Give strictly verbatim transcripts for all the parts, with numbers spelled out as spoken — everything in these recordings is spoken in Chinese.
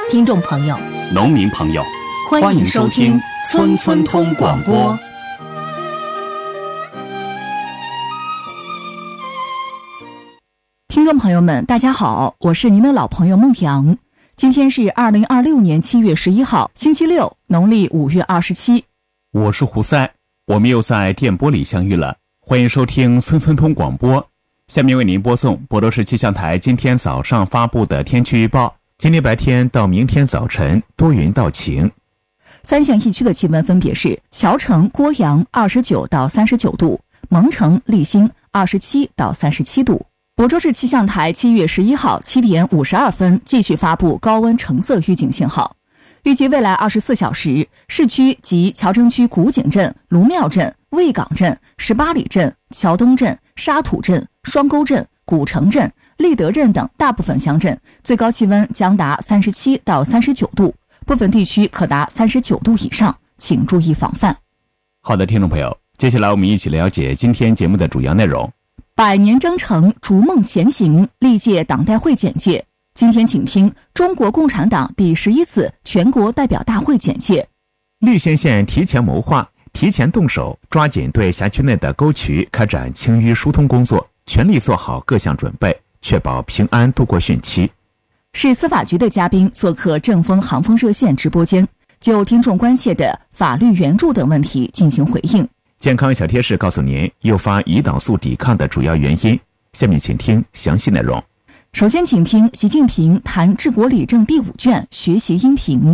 听众朋友、 农民朋友， 欢迎收听村村通广播。 听众朋友们，大家好，我是您的老朋友孟阳。今天是二零二六年七月十一号，星期六，农历五月二十七。 我是胡塞，我们又在电波里相遇了，欢迎收听村村通广播。下面为您播送博多市气象台今天早上发布的天气预报。今天白天到明天早晨多云到晴。 三县一区的气温分别是谯城、郭阳二十九到三十九度，蒙城、立新二十七到三十七度。亳州市气象台七月十一号七点五十二分继续发布高温橙色预警信号，预计未来二十四小时，市区及谯城区古井镇、卢庙镇、卫岗镇、十八里镇、桥东镇、沙土镇、双沟镇、古城镇、立德镇等大部分乡镇最高气温将达三十七到三十九度，部分地区可达三十九度以上，请注意防范。 好的，听众朋友，接下来我们一起了解今天节目的主要内容。 百年征程逐梦前行，历届党代会简介。今天请听中国共产党第十一次全国代表大会简介。 溧县县提前谋划，提前动手，抓紧对辖区内的沟渠开展清淤疏通工作，全力做好各项准备，确保平安度过汛期。 市司法局的嘉宾做客正风航风热线直播间，就听众关切的法律援助等问题进行回应。 健康小贴士告诉您诱发胰岛素抵抗的主要原因。下面请听详细内容。 首先请听习近平谈治国理政第五卷学习音频。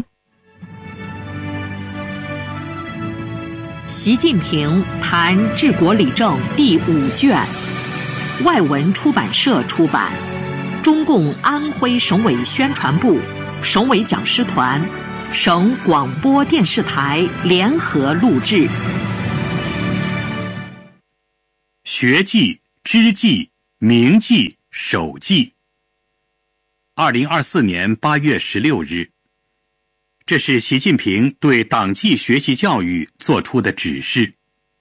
习近平谈治国理政第五卷，外文出版社出版，中共安徽省委宣传部、省委讲师团、省广播电视台联合录制。 学记、知记、铭记、守记。二零二四年八月十六日，这是习近平对党纪学习教育作出的指示。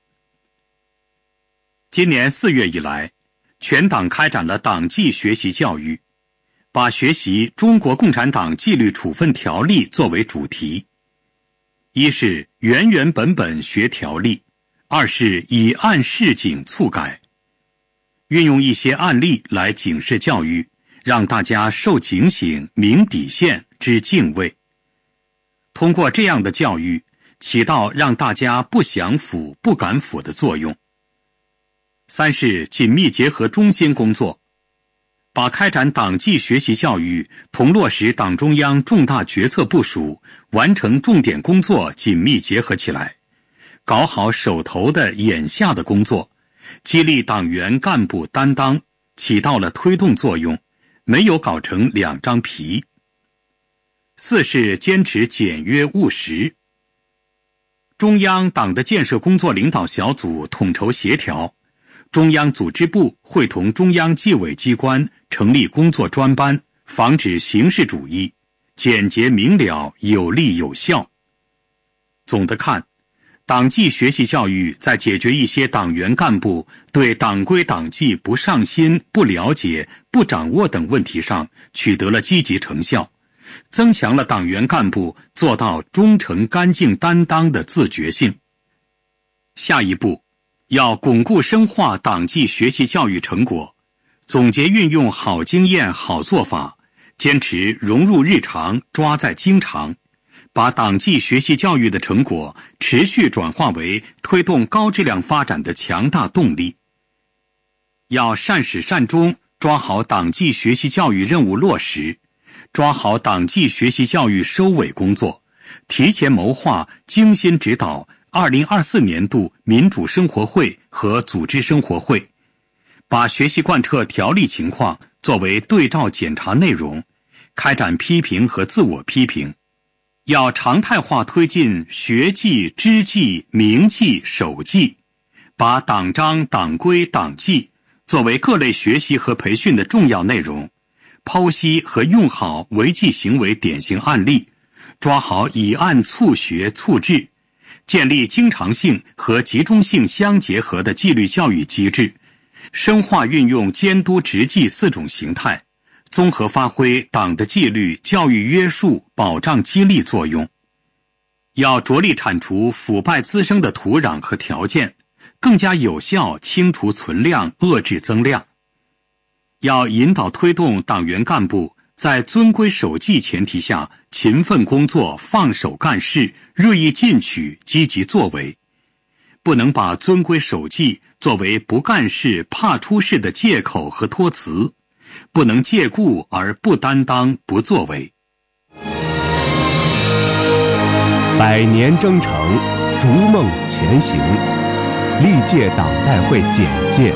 今年四月以来，全党开展了党纪学习教育，把学习中国共产党纪律处分条例作为主题。一是原原本本学条例，二是以案示警促改，运用一些案例来警示教育，让大家受警醒、明底线、知敬畏。通过这样的教育，起到让大家不想腐、不敢腐的作用。三是紧密结合中心工作，把开展党纪学习教育同落实党中央重大决策部署、完成重点工作紧密结合起来，搞好手头的眼下的工作，激励党员干部担当，起到了推动作用，没有搞成两张皮。四是坚持简约务实，中央党的建设工作领导小组统筹协调，中央组织部会同中央纪委机关成立工作专班，防止形式主义，简洁明了，有力有效。总的看，党纪学习教育在解决一些党员干部对党规党纪不上心、不了解、不掌握等问题上取得了积极成效，增强了党员干部做到忠诚干净担当的自觉性。下一步，要巩固深化党纪学习教育成果，总结运用好经验、好做法，坚持融入日常、抓在经常，把党纪学习教育的成果持续转化为推动高质量发展的强大动力。要善始善终，抓好党纪学习教育任务落实，抓好党纪学习教育收尾工作，提前谋划、精心指导二零二四年度民主生活会和组织生活会，把学习贯彻条例情况作为对照检查内容，开展批评和自我批评。要常态化推进学记、知记、铭记、守记，把党章、党规、党纪作为各类学习和培训的重要内容，剖析和用好违纪行为典型案例，抓好以案促学促治，建立经常性和集中性相结合的纪律教育机制，深化运用监督执纪四种形态， 综合发挥党的纪律、教育约束、保障激励作用。要着力铲除腐败滋生的土壤和条件，更加有效清除存量，遏制增量。要引导推动党员干部在遵规守纪前提下，勤奋工作，放手干事，锐意进取，积极作为。不能把遵规守纪作为不干事、怕出事的借口和托词，不能借故而不担当、不作为。 百年征程，逐梦前行。历届党代会简介。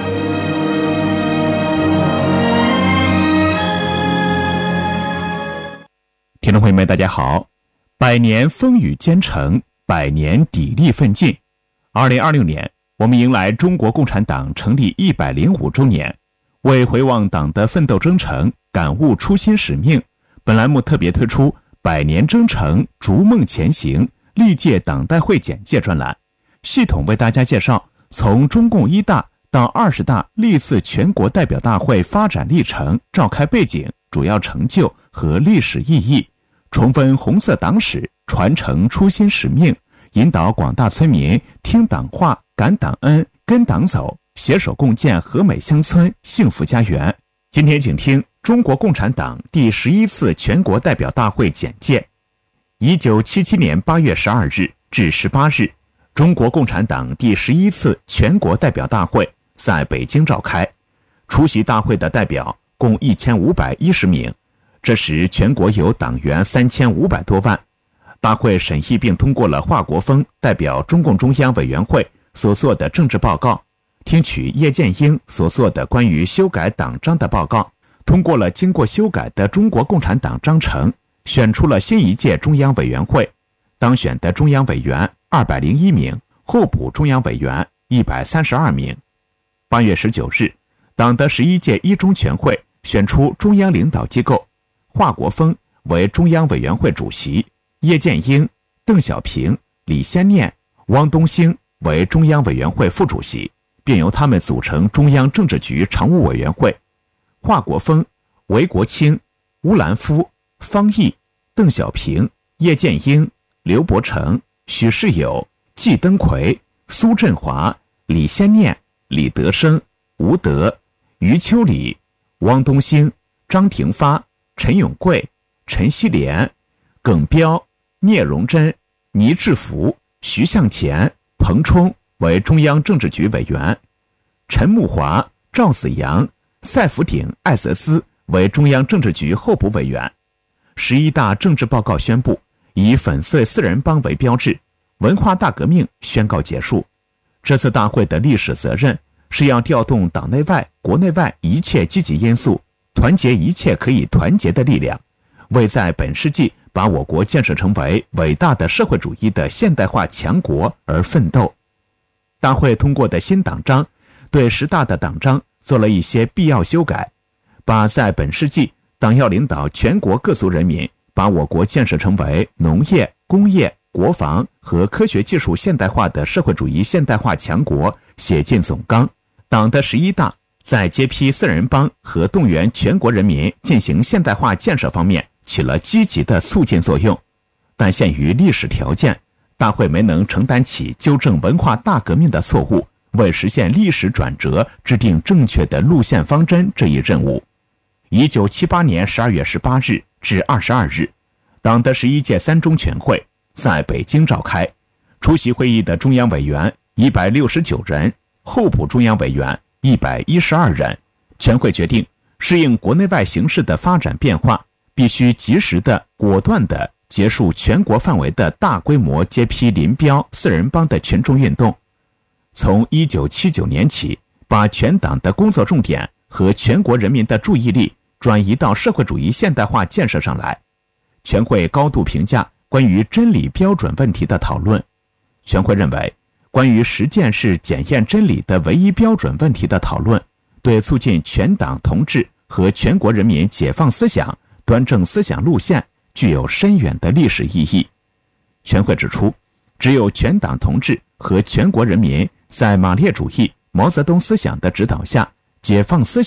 听众朋友们，大家好！百年风雨兼程，百年砥砺奋进。二零二六年，我们迎来中国共产党成立一百零五周年。为回望党的奋斗征程，感悟初心使命，本栏目特别推出百年征程，逐梦前行。历届党代会简介专栏，系统为大家介绍从中共一大到二十大历次全国代表大会发展历程、召开背景、主要成就和历史意义，重温红色党史，传承初心使命，引导广大村民听党话、感党恩、跟党走，携手共建和美乡村、幸福家园。今天请听中国共产党第十一次全国代表大会简介。一九七七年八月十二日至十八日，中国共产党第十一次全国代表大会在北京召开。出席大会的代表共一千五百一十名，这时全国有党员三千五百多万。大会审议并通过了华国锋代表中共中央委员会所做的政治报告，听取叶剑英所做的关于修改党章的报告，通过了经过修改的中国共产党章程，选出了新一届中央委员会，当选的中央委员二百零一名，候补中央委员一百三十二名。八月十九日，党的十一届一中全会选出中央领导机构，华国锋为中央委员会主席，叶剑英、邓小平、李先念、汪东兴为中央委员会副主席，并由他们组成中央政治局常务委员会。华国锋、韦国清、乌兰夫、方毅、邓小平、叶剑英、刘伯承、许世友、季登奎、苏振华、李先念、李德生、吴德、余秋里、汪东兴、张廷发、陈永贵、陈锡联、耿彪、聂荣臻、倪志福、徐向前、彭冲为中央政治局委员，陈木华、赵子阳、赛福鼎、艾泽斯为中央政治局候补委员。十一大政治报告宣布，以粉碎四人帮为标志，文化大革命宣告结束。这次大会的历史责任是要调动党内外、国内外一切积极因素，团结一切可以团结的力量，为在本世纪把我国建设成为伟大的社会主义的现代化强国而奋斗。大会通过的新党章对十大的党章做了一些必要修改，把在本世纪党要领导全国各族人民把我国建设成为农业、工业、国防和科学技术现代化的社会主义现代化强国写进总纲。党的十一大在揭批四人帮和动员全国人民进行现代化建设方面起了积极的促进作用，但限于历史条件，大会没能承担起纠正文化大革命的错误，为实现历史转折制定正确的路线方针这一任务。一九七八年十二月十八日至二十二日，党的十一届三中全会在北京召开，出席会议的中央委员一百六十九人，候补中央委员一百一十二人。全会决定，适应国内外形势的发展变化，必须及时的、果断的结束全国范围的大规模揭批林彪四人帮的群众运动。从一九七九年起，把全党的工作重点和全国人民的注意力转移到社会主义现代化建设上来。全会高度评价关于真理标准问题的讨论。全会认为，关于实践是检验真理的唯一标准问题的讨论，对促进全党同志和全国人民解放思想、端正思想路线具有深远的历史意义。全会指出，只有全党同志和全国人民在马列主义、毛泽东思想的指导下解放思想，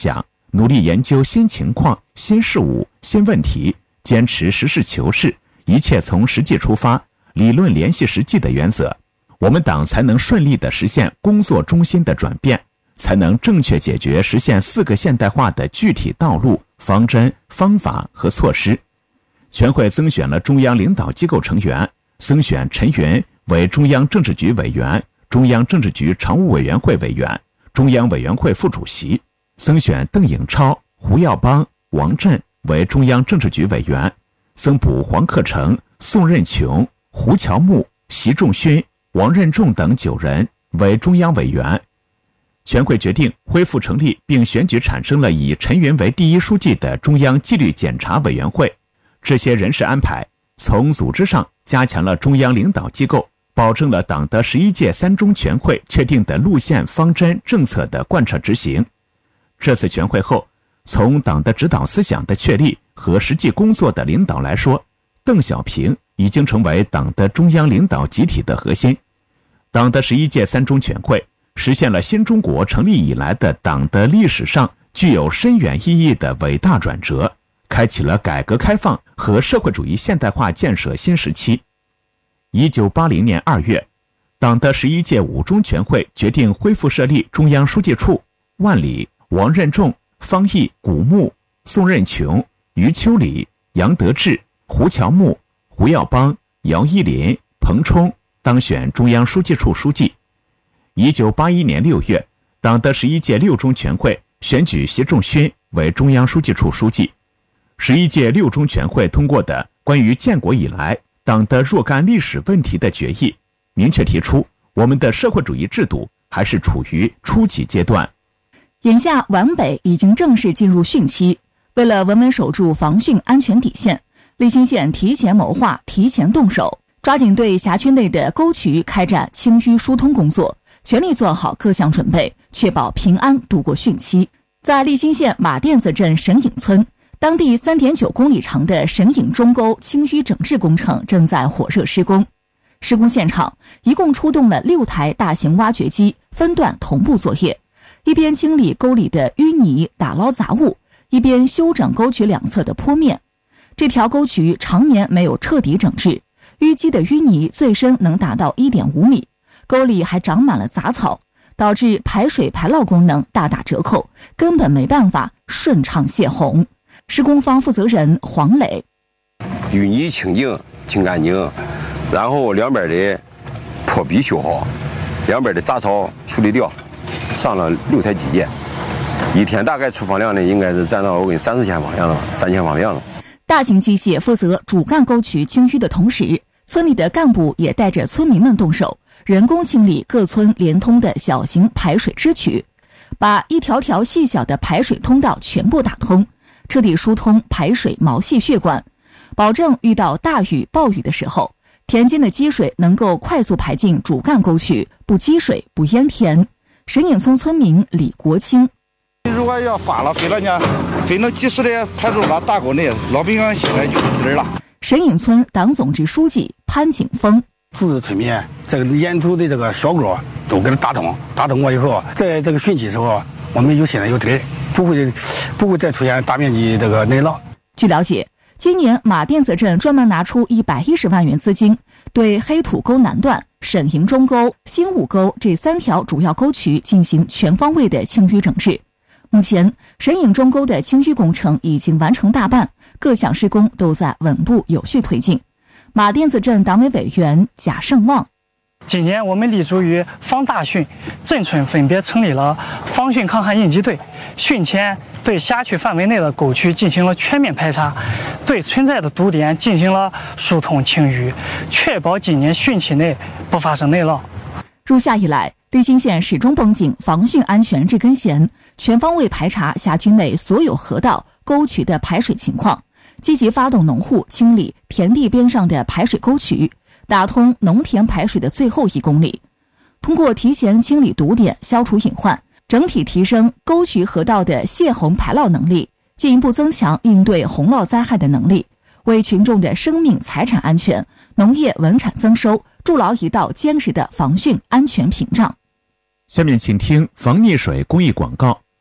努力研究新情况、新事物、新问题，坚持实事求是，一切从实际出发，理论联系实际的原则，我们党才能顺利地实现工作中心的转变，才能正确解决实现四个现代化的具体道路、方针、方法和措施。全会增选了中央领导机构成员，增选陈云为中央政治局委员、中央政治局常务委员会委员、中央委员会副主席，增选邓颖超、胡耀邦、王震为中央政治局委员，增补黄克诚、宋任穷、胡乔木、习仲勋、王任重等九人为中央委员。全会决定恢复成立并选举产生了以陈云为第一书记的中央纪律检查委员会。这些人事安排从组织上加强了中央领导机构，保证了党的十一届三中全会确定的路线、方针、政策的贯彻执行。这次全会后，从党的指导思想的确立和实际工作的领导来说，邓小平已经成为党的中央领导集体的核心。党的十一届三中全会实现了新中国成立以来的党的历史上具有深远意义的伟大转折，开启了改革开放和社会主义现代化建设新时期。一九八零年二月，党的十一届五中全会决定恢复设立中央书记处，万里、王任重、方毅、古牧、宋任穷、余秋里、杨得志、胡乔木、胡耀邦、姚依林、彭冲当选中央书记处书记。一九八一年六月，党的十一届六中全会选举习仲勋为中央书记处书记。十一届六中全会通过的关于建国以来党的若干历史问题的决议，明确提出我们的社会主义制度还是处于初级阶段。 眼下皖北已经正式进入汛期，为了稳稳守住防汛安全底线，利辛县提前谋划，提前动手，抓紧对辖区内的沟渠开展清淤疏通工作，全力做好各项准备，确保平安度过汛期。在利辛县马甸子镇沈颖村，当地 三点九公里长的沈颖中沟清淤整治工程正在火热施工。施工现场一共出动了六台大型挖掘机，分段同步作业，一边清理沟里的淤泥打捞杂物，一边修整沟渠两侧的坡面。这条沟渠常年没有彻底整治，淤积的淤泥最深能达到 一点五米，沟里还长满了杂草，导致排水排涝功能大打折扣，根本没办法顺畅泄洪。施工方负责人黄磊： 淤泥清净清干净，然后两边的坡壁修好，两边的杂草处理掉，上了六台机件，一天大概出方量呢，应该是占到我跟三四千方量了，三千方量了。 大型机械负责主干沟渠清淤的同时，村里的干部也带着村民们动手，人工清理各村连通的小型排水支渠，把一条条细小的排水通道全部打通，彻底疏通排水毛细血管，保证遇到大雨暴雨的时候，田间的积水能够快速排进主干沟渠，不积水不淹田。沈颖村村民李国清： 如果要发了飞了呢，飞能及时的排住了大沟内，老百姓现在就有底儿了。 沈颖村党总支书记潘景峰： 组织村民这个沿途的这个小沟都给它打通，打通过以后，在这个汛期时候，我们有现在有底，不会不会再出现大面积这个内涝。 据了解，今年马甸子镇专门拿出一百一十万元资金，对黑土沟南段、沈营中沟、新武沟这三条主要沟渠进行全方位的清淤整治。目前，沈颖中沟的清淤工程已经完成大半，各项施工都在稳步有序推进。马甸子镇党委委员贾胜旺： 今年我们立足于防大汛，镇村分别成立了防汛抗旱应急队，汛前对辖区范围内的沟渠进行了全面排查，对存在的堵点进行了疏通清淤，确保今年汛期内不发生内涝。 入夏以来，利辛县始终绷紧防汛安全这根弦，全方位排查辖区内所有河道、沟渠的排水情况，积极发动农户清理田地边上的排水沟渠，打通农田排水的最后一公里。通过提前清理堵点，消除隐患，整体提升沟渠河道的泄洪排涝能力，进一步增强应对洪涝灾害的能力，为群众的生命财产安全、农业稳产增收筑牢一道坚实的防汛安全屏障。 下面请听防溺水公益广告。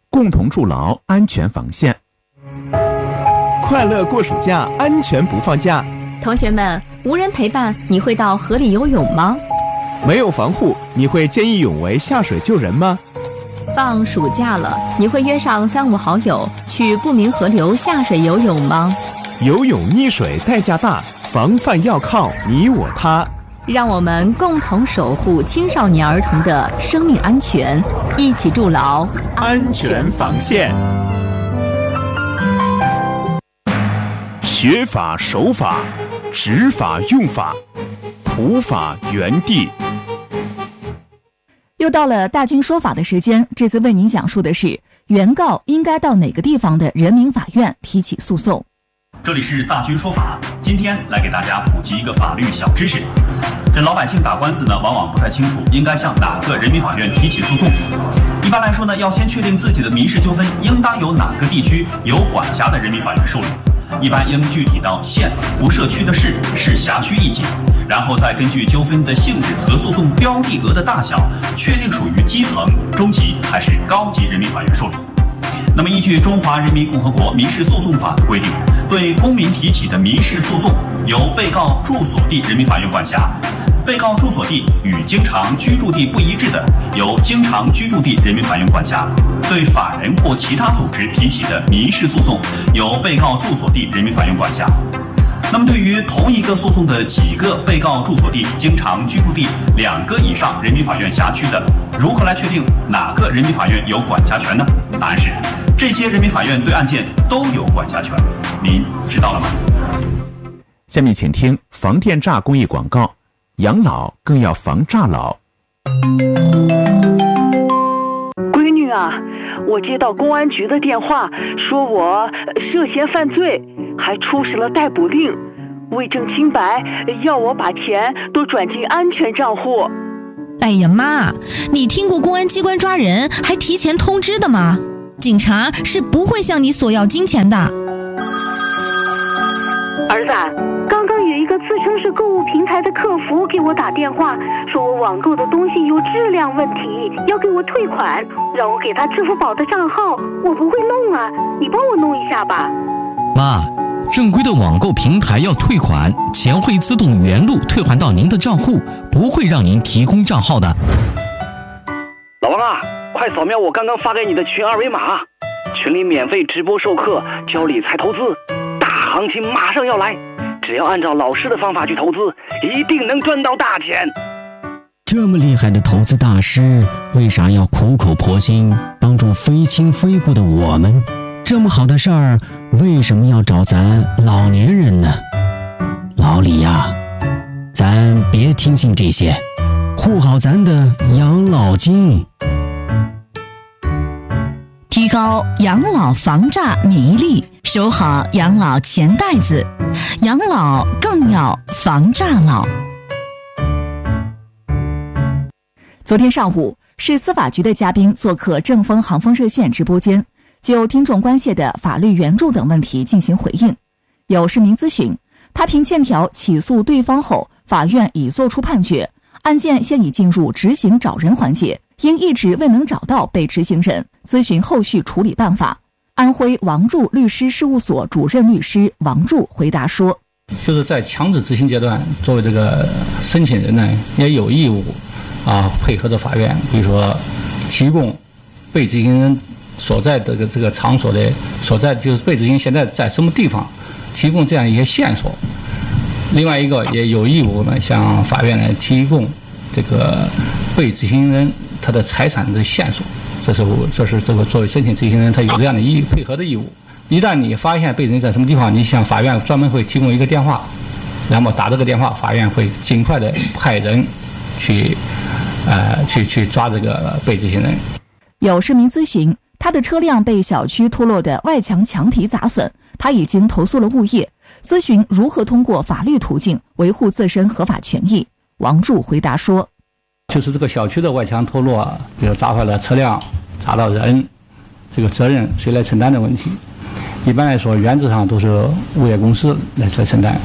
共同筑牢安全防线。 快乐过暑假，安全不放假。 同学们，无人陪伴，你会到河里游泳吗？ 没有防护，你会见义勇为下水救人吗？ 放暑假了，你会约上三五好友去不明河流下水游泳吗？ 游泳溺水代价大，防范要靠你我他。 让我们共同守护青少年儿童的生命安全，一起筑牢安全防线。 学法守法，执法用法，普法原地。 又到了大军说法的时间，这次为您讲述的是原告应该到哪个地方的人民法院提起诉讼。 这里是大军说法，今天来给大家普及一个法律小知识。这老百姓打官司呢，往往不太清楚应该向哪个人民法院提起诉讼。一般来说呢，要先确定自己的民事纠纷应当由哪个地区有管辖的人民法院受理。一般应具体到县、不设区的市、市辖区一级，然后再根据纠纷的性质和诉讼标的额的大小，确定属于基层、中级还是高级人民法院受理。那么依据《中华人民共和国民事诉讼法》的规定，对公民提起的民事诉讼由被告住所地人民法院管辖，被告住所地与经常居住地不一致的，由经常居住地人民法院管辖；对法人或其他组织提起的民事诉讼，由被告住所地人民法院管辖。那么对于同一个诉讼的几个被告住所地、经常居住地两个以上人民法院辖区的，如何来确定哪个人民法院有管辖权呢？答案是，这些人民法院对案件都有管辖权。您知道了吗？ 下面请听防电诈公益广告，养老更要防诈老。 闺女啊，我接到公安局的电话，说我涉嫌犯罪，还出示了逮捕令，为证清白，要我把钱都转进安全账户。 哎呀妈，你听过公安机关抓人还提前通知的吗？警察是不会向你索要金钱的。 儿子，刚刚有一个自称是购物平台的客服给我打电话，说我网购的东西有质量问题，要给我退款，让我给他支付宝的账号，我不会弄啊，你帮我弄一下吧。 妈，正规的网购平台要退款，钱会自动原路退还到您的账户，不会让您提供账号的。 老王啊，快扫描我刚刚发给你的群二维码，群里免费直播授课，教理财投资，大行情马上要来，只要按照老师的方法去投资，一定能赚到大钱。 这么厉害的投资大师，为啥要苦口婆心帮助非亲非故的我们？这么好的事儿，为什么要找咱老年人呢？老李呀，咱别听信这些，护好咱的养老金， 提高养老防诈免疫力，守好养老钱袋子，养老更要防诈老。 昨天上午，市司法局的嘉宾做客正风航风热线直播间，就听众关切的法律援助等问题进行回应。有市民咨询，他凭欠条起诉对方后，法院已作出判决，案件现已进入执行找人环节，因一直未能找到被执行人，咨询后续处理办法。安徽王柱律师事务所主任律师王柱回答说， 就是在强制执行阶段，作为这个申请人呢，也有义务啊，配合着法院，比如说提供被执行人所在的这个这个场所的所在，就是被执行现在在什么地方，提供这样一些线索。另外一个也有义务呢，向法院来提供这个被执行人他的财产的线索。这是我这是这个作为申请执行人他有这样的义配合的义务。一旦你发现被执行在什么地方，你向法院专门会提供一个电话，然后打这个电话，法院会尽快的派人去呃去去抓这个被执行人。 有市民咨询，他的车辆被小区脱落的外墙墙皮砸损，他已经投诉了物业，咨询如何通过法律途径维护自身合法权益。王柱回答说， 就是这个小区的外墙脱落，比如砸坏了车辆，砸到人，这个责任谁来承担的问题。一般来说，原则上都是物业公司来来承担。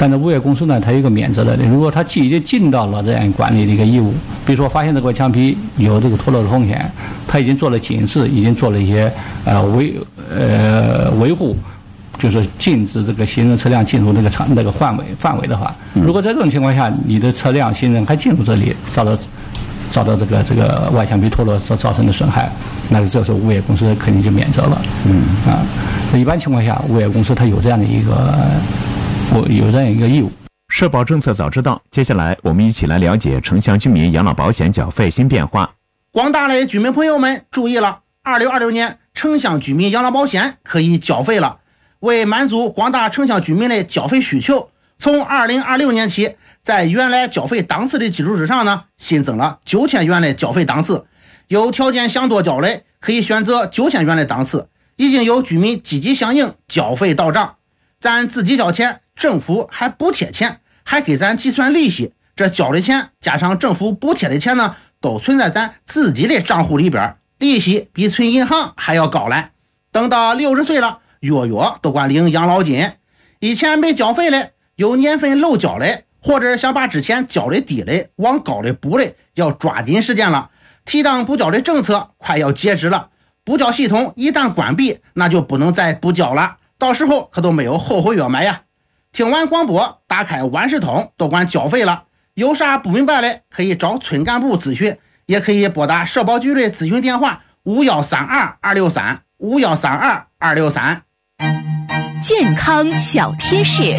但是物业公司呢，它有一个免责的，如果它已经尽到了这样管理的一个义务，比如说发现这个墙皮有这个脱落的风险，它已经做了警示，已经做了一些呃维呃维护。就是禁止这个行人车辆进入那个场那个范围范围的话，如果在这种情况下，你的车辆行人还进入这里，遭到遭到这个这个外墙皮脱落所造成的损害，那这时候物业公司肯定就免责了。嗯啊，一般情况下，物业公司它有这样的一个我有这样一个义务。 社保政策早知道，接下来我们一起来了解城乡居民养老保险缴费新变化。 广大的居民朋友们注意了，二零二六年城乡居民养老保险可以缴费了。为满足广大城乡居民的缴费需求，从二零二六年起，在原来缴费档次的基础之上呢，新增了九千元的缴费档次。有条件想多缴的，可以选择九千元的档次。已经有居民积极响应，缴费到账。咱自己交钱，政府还补贴钱，还给咱计算利息。这交的钱加上政府补贴的钱呢，都存在咱自己的账户里边，利息比存银行还要高来。等到六十岁了，月月都管领养老金。以前没缴费的，有年份漏缴的，或者想把之前缴的低的往高的补的，要抓紧时间了。提档补缴的政策快要截止了，补缴系统一旦关闭，那就不能再补缴了，到时候可都没有后悔药买呀。听完广播，打开万事通，都管缴费了。有啥不明白的，可以找村干部咨询，也可以拨打社保局的咨询电话五幺三二二六三五幺三二二六三。 健康小贴士。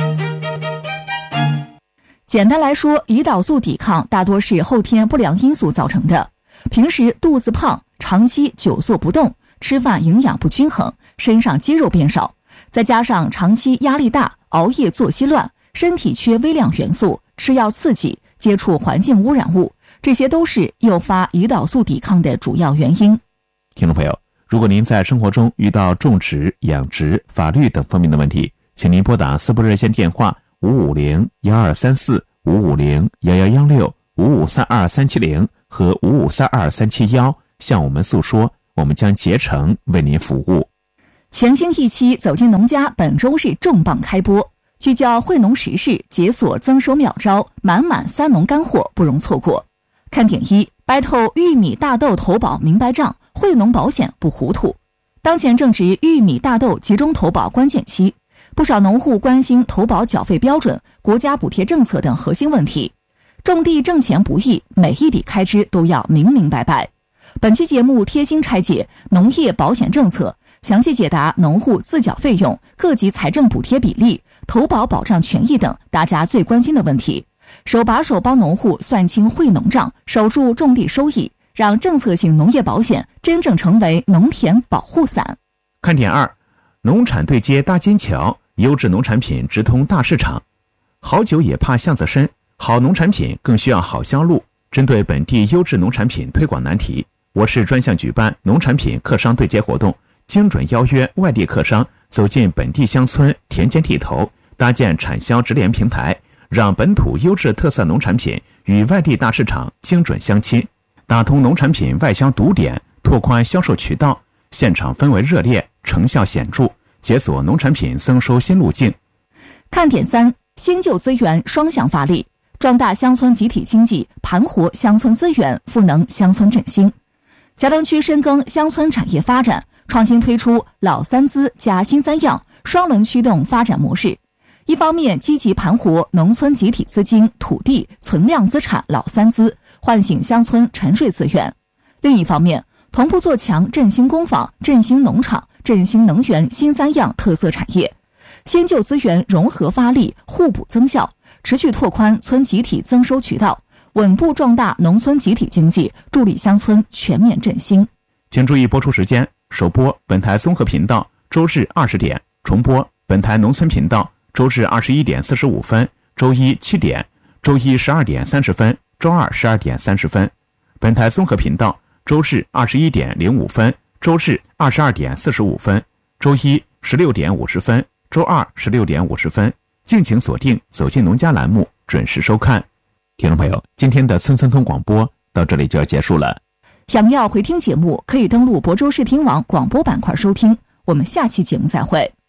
简单来说，胰岛素抵抗大多是后天不良因素造成的。平时肚子胖，长期久坐不动，吃饭营养不均衡，身上肌肉变少，再加上长期压力大，熬夜作息乱，身体缺微量元素，吃药刺激，接触环境污染物，这些都是诱发胰岛素抵抗的主要原因。 听众朋友，如果您在生活中遇到种植、养殖、法律等方面的问题，请您拨打四部热线电话五五零幺二三四、五五零幺幺幺六、五五三二三七零和五五三二三七幺，向我们诉说，我们将竭诚为您服务。 全新一期《走进农家》本周日重磅开播，聚焦惠农时事，解锁增收妙招，满满三农干货，不容错过。看点一，掰透玉米大豆投保明白账，惠农保险不糊涂。当前正值玉米大豆集中投保关键期，不少农户关心投保缴费标准、国家补贴政策等核心问题。种地挣钱不易，每一笔开支都要明明白白。本期节目贴心拆解农业保险政策，详细解答农户自缴费用、各级财政补贴比例、投保保障权益等大家最关心的问题，手把手帮农户算清惠农账，守住种地收益，让政策性农业保险真正成为农田保护伞。 看点二，农产对接大金桥，优质农产品直通大市场。好酒也怕巷子深，好农产品更需要好销路。针对本地优质农产品推广难题，我市专项举办农产品客商对接活动，精准邀约外地客商走进本地乡村田间地头，搭建产销直连平台，让本土优质特色农产品与外地大市场精准相亲，打通农产品外销堵点，拓宽销售渠道，现场氛围热烈，成效显著，解锁农产品增收新路径。 看点三，新旧资源双向发力，壮大乡村集体经济，盘活乡村资源，赋能乡村振兴。嘉登区深耕乡村产业发展，创新推出老三资加新三样双轮驱动发展模式。一方面积极盘活农村集体资金、土地、存量资产老三资，唤醒乡村沉睡资源；另一方面，同步做强振兴工坊、振兴农场、振兴能源新三样特色产业，新旧资源融合发力，互补增效，持续拓宽村集体增收渠道，稳步壮大农村集体经济，助力乡村全面振兴。 请注意播出时间：首播本台综合频道周日二十点，重播本台农村频道周日二十一点四十五分，周一七点，周一十二点三十分，周二十二点三十分。本台综合频道周日二十一点零五分，周日二十二点四十五分，周一十六点五十分，周二十六点五十分。敬请锁定《走进农家》栏目，准时收看。听众朋友，今天的村村通广播到这里就要结束了。 想要回听节目，可以登录亳州视听网广播板块收听。我们下期节目再会。